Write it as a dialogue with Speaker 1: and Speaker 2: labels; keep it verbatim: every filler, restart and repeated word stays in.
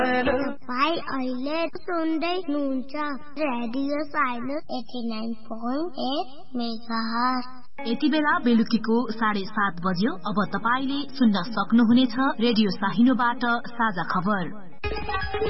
Speaker 1: भाइ अहिले सुन्दै हुनुहुन्छ radio silence eighty nine point at megahertz.
Speaker 2: यति बेला बेलुकीको साढे सात बज्यो। अब तपाईले सुन्न सक्नुहुनेछ रेडियो साहिनोबाट साझा खबर।